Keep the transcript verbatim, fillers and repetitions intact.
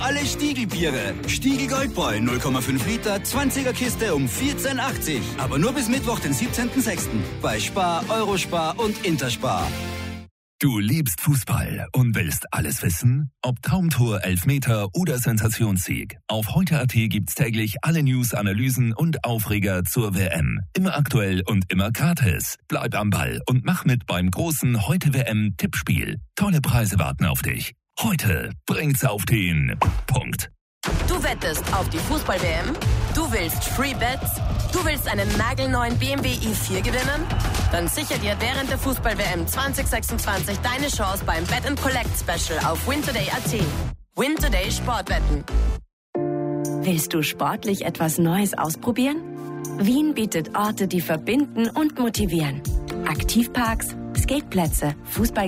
alle Stiegelbiere. Stiegel Goldboy null Komma fünf Liter, zwanziger Kiste um vierzehn achtzig. Aber nur bis Mittwoch, den siebzehnten sechsten bei Spar, Eurospar und Interspar. Du liebst Fußball und willst alles wissen? Ob Traumtor, Elfmeter oder Sensationssieg. Auf heute Punkt at gibt's täglich alle News, Analysen und Aufreger zur W M. Immer aktuell und immer gratis. Bleib am Ball und mach mit beim großen Heute-W M-Tippspiel. Tolle Preise warten auf dich. Heute bringt's auf den Punkt. Du wettest auf die Fußball-W M? Du willst Free Bets? Du willst einen nagelneuen B M W i vier gewinnen? Dann sicher dir während der Fußball-W M zwanzig sechsundzwanzig deine Chance beim Bet and Collect Special auf wintoday punkt at. Wintoday Sportwetten. Willst du sportlich etwas Neues ausprobieren? Wien bietet Orte, die verbinden und motivieren. Aktivparks, Skateplätze, Fußball